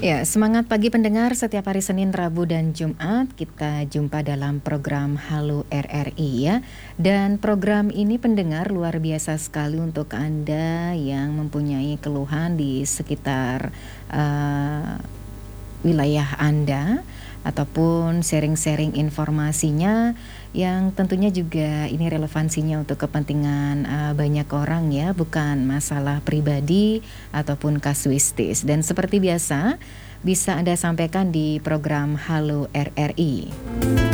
Ya, semangat pagi pendengar setiap hari Senin, Rabu, dan Jumat kita jumpa dalam program Halo RRI ya. Dan program ini pendengar luar biasa sekali untuk Anda yang mempunyai keluhan di sekitar eh, wilayah Anda ataupun sharing-sharing informasinya yang tentunya juga ini relevansinya untuk kepentingan banyak orang ya, bukan masalah pribadi ataupun kasuistis. Dan seperti biasa bisa Anda sampaikan di program Halo RRI.